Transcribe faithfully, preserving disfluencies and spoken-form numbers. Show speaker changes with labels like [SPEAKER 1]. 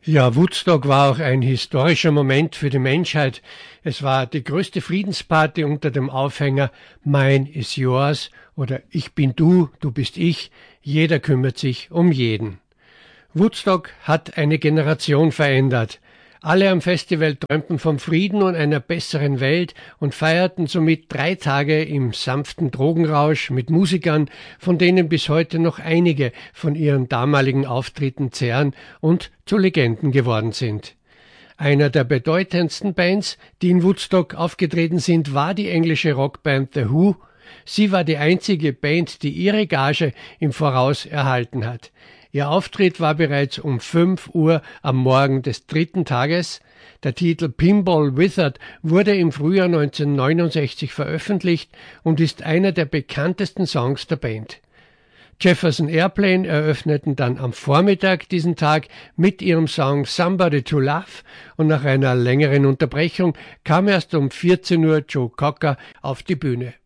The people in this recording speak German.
[SPEAKER 1] Ja, Woodstock war auch ein historischer Moment für die Menschheit. Es war die größte Friedensparty unter dem Aufhänger Mine is yours oder Ich bin du, du bist ich. Jeder kümmert sich um jeden. Woodstock hat eine Generation verändert. Alle am Festival träumten vom Frieden und einer besseren Welt und feierten somit drei Tage im sanften Drogenrausch mit Musikern, von denen bis heute noch einige von ihren damaligen Auftritten zehren und zu Legenden geworden sind. Einer der bedeutendsten Bands, die in Woodstock aufgetreten sind, war die englische Rockband The Who. Sie war die einzige Band, die ihre Gage im Voraus erhalten hat. Ihr Auftritt war bereits um fünf Uhr am Morgen des dritten Tages. Der Titel Pinball Wizard wurde im Frühjahr neunzehnhundertneunundsechzig veröffentlicht und ist einer der bekanntesten Songs der Band. Jefferson Airplane eröffneten dann am Vormittag diesen Tag mit ihrem Song Somebody to Love und nach einer längeren Unterbrechung kam erst um vierzehn Uhr Joe Cocker auf die Bühne.